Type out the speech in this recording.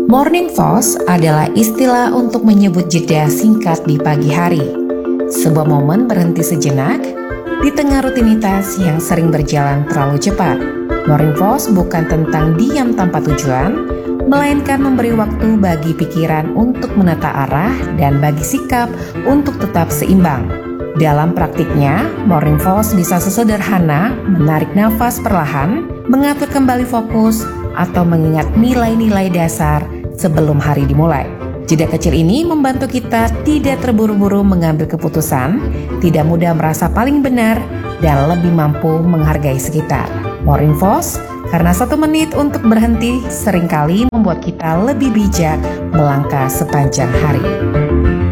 Morning pause adalah istilah untuk menyebut jeda singkat di pagi hari. Sebuah momen berhenti sejenak di tengah rutinitas yang sering berjalan terlalu cepat. Morning pause bukan tentang diam tanpa tujuan, melainkan memberi waktu bagi pikiran untuk menata arah dan bagi sikap untuk tetap seimbang. Dalam praktiknya, morning pause bisa sesederhana menarik nafas perlahan, mengatur kembali fokus, atau mengingat nilai-nilai dasar sebelum hari dimulai. Jeda kecil ini membantu kita tidak terburu-buru mengambil keputusan, tidak mudah merasa paling benar, dan lebih mampu menghargai sekitar. Morning pause, karena 1 menit untuk berhenti seringkali membuat kita lebih bijak melangkah sepanjang hari.